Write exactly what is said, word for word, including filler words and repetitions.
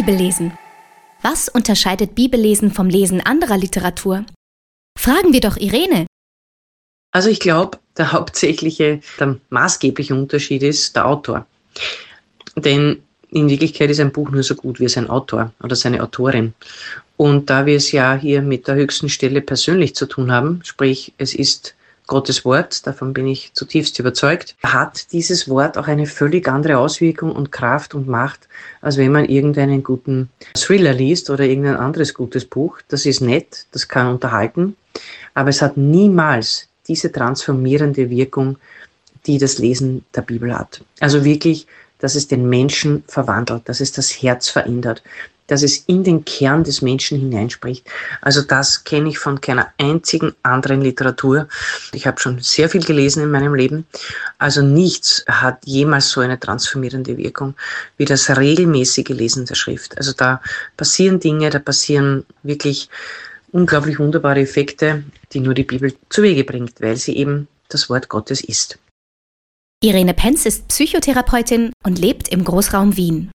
Bibellesen. Was unterscheidet Bibellesen vom Lesen anderer Literatur? Fragen wir doch Irene. Also ich glaube, der hauptsächliche, der maßgebliche Unterschied ist der Autor. Denn in Wirklichkeit ist ein Buch nur so gut wie sein Autor oder seine Autorin. Und da wir es ja hier mit der höchsten Stelle persönlich zu tun haben, sprich es ist Gottes Wort, davon bin ich zutiefst überzeugt, hat dieses Wort auch eine völlig andere Auswirkung und Kraft und Macht, als wenn man irgendeinen guten Thriller liest oder irgendein anderes gutes Buch. Das ist nett, das kann unterhalten, aber es hat niemals diese transformierende Wirkung, die das Lesen der Bibel hat. Also wirklich, dass es den Menschen verwandelt, dass es das Herz verändert, dass es in den Kern des Menschen hineinspricht. Also das kenne ich von keiner einzigen anderen Literatur. Ich habe schon sehr viel gelesen in meinem Leben. Also nichts hat jemals so eine transformierende Wirkung wie das regelmäßige Lesen der Schrift. Also da passieren Dinge, da passieren wirklich unglaublich wunderbare Effekte, die nur die Bibel zu Wege bringt, weil sie eben das Wort Gottes ist. Irene Penz ist Psychotherapeutin und lebt im Großraum Wien.